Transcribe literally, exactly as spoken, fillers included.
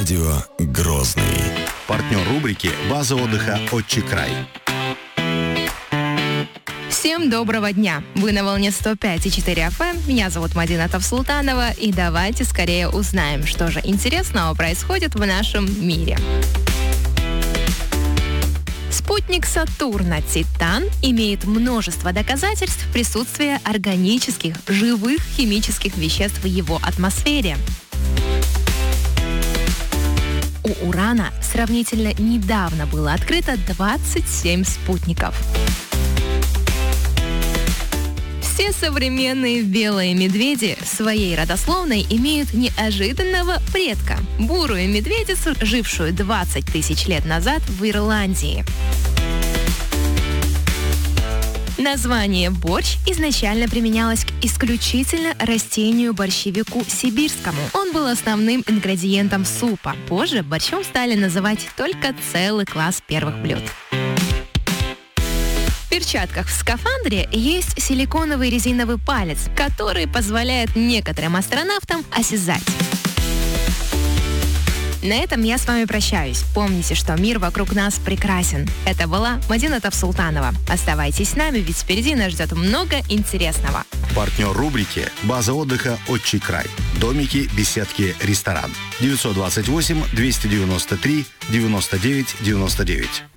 Радио Грозный. Партнер рубрики «База отдыха «Отчий край». Всем доброго дня! Вы на волне сто пять и четыре эф эм. Меня зовут Мадина Тавсултанова. И давайте скорее узнаем, что же интересного происходит в нашем мире. Спутник Сатурна «Титан» имеет множество доказательств присутствия органических, живых химических веществ в его атмосфере. У Урана сравнительно недавно было открыто двадцать семь спутников. Все современные белые медведи в своей родословной имеют неожиданного предка – бурую медведицу, жившую двадцать тысяч лет назад в Ирландии. Название «борщ» изначально применялось к исключительно растению-борщевику сибирскому. Он был основным ингредиентом супа. Позже борщом стали называть только целый класс первых блюд. В перчатках в скафандре есть силиконовый резиновый палец, который позволяет некоторым астронавтам осязать. На этом я с вами прощаюсь. Помните, что мир вокруг нас прекрасен. Это была Мадина Тавсултанова. Оставайтесь с нами, ведь впереди нас ждет много интересного. Партнер рубрики «База отдыха «Отчий край». Домики, беседки, ресторан. девятьсот двадцать восемь двести девяносто три девяносто девять девяносто девять.